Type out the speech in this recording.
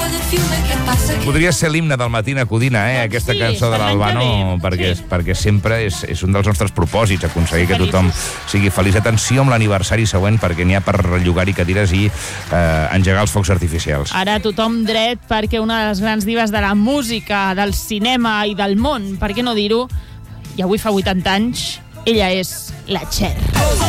Podria ser l'himne del Matina Codina, aquesta cançó de l'Albano, perquè sempre és un dels nostres propòsits, aconseguir que tothom sigui feliç. Atenció amb l'aniversari següent, perquè n'hi ha per rellogar-hi cadires i engegar els focs artificials. Ara tothom dret, perquè una de les grans dives de la música, del cinema i del món, per què no dir-ho, i avui fa 80 anys, ella és la Cher.